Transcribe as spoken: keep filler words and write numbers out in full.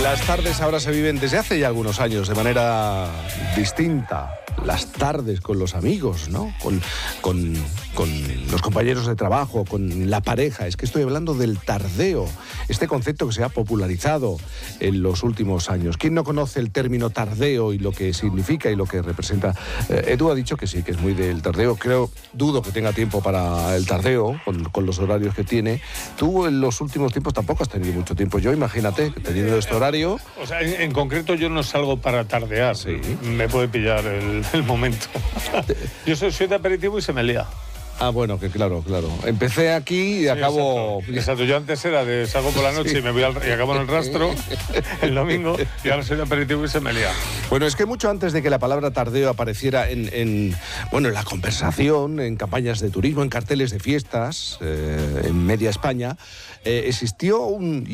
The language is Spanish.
Las tardes ahora se viven desde hace ya algunos años de manera distinta. Las tardes con los amigos, ¿no? Con, con, con los compañeros de trabajo, con la pareja. Es que estoy hablando del tardeo, este concepto que se ha popularizado en los últimos años. ¿Quién no conoce el término tardeo y lo que significa y lo que representa? Eh, Edu ha dicho que sí, que es muy del tardeo. Creo, dudo que tenga tiempo para el tardeo, con, con los horarios que tiene. Tú en los últimos tiempos tampoco has tenido mucho tiempo. Yo, imagínate, teniendo este horario... O sea, en, en concreto yo no salgo para tardear. Sí. Me puede pillar el... el momento. Yo soy, soy de aperitivo y se me lía. Ah, bueno, que claro, claro. Empecé aquí y sí, acabo... Exacto. exacto. Yo antes era de salgo por la noche sí. y me voy al, y acabo en el rastro el domingo, y ahora soy de aperitivo y se me lía. Bueno, es que mucho antes de que la palabra tardeo apareciera en, en bueno, en la conversación, en campañas de turismo, en carteles de fiestas, eh, en media España, eh, existió un...